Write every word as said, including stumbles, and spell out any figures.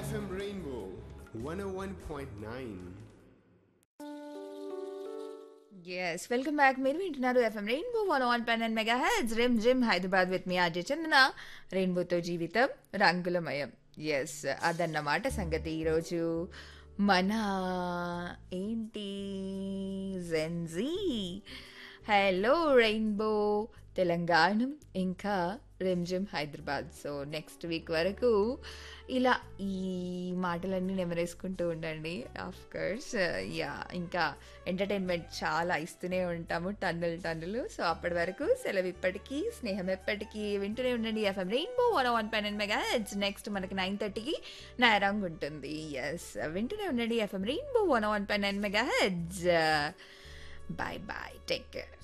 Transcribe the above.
F M Rainbow one oh one point nine. Yes welcome back. మీరు వింటున్నారు FM rainbow one one pen and mega heads rim gym Hyderabad with me RJ చందన. రెయిన్బోతో జీవితం రంగులమయం. Yes అదన్నమాట సంగతి. ఈరోజు మన ఏంటి జెన్జీ హలో రెయిన్బో తెలంగాణ ఇంకా Rimjhim Hyderabad. So next week వరకు ఇలా ఈ మాటలన్నీ నెమరేసుకుంటూ ఉండండి. ఆఫ్ కోర్స్ యా ఇంకా ఎంటర్టైన్మెంట్ చాలా ఇస్తూనే ఉంటాము టన్నులు టన్నులు. సో అప్పటి వరకు సెలవు ఇప్పటికీ, స్నేహం ఎప్పటికీ వింటూనే ఉండండి ఎఫ్ఎం రెయిన్బో వన్ వన్ పైన మెగా హెడ్స్. నెక్స్ట్ మనకి నైన్ థర్టీకి నాయరాంగ్ ఉంటుంది. ఎస్ వింటూనే ఉండండి ఎఫ్ఎం రెయిన్బో వన్ వన్ పైన mega heads. Bye bye, take care.